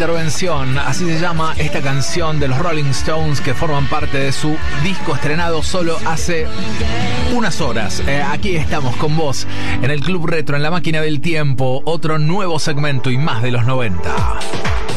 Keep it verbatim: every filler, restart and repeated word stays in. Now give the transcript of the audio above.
intervención, así se llama esta canción de los Rolling Stones que forman parte de su disco estrenado solo hace unas horas. Eh, aquí estamos con vos en el Club Retro, en la máquina del tiempo, otro nuevo segmento y más de los noventa.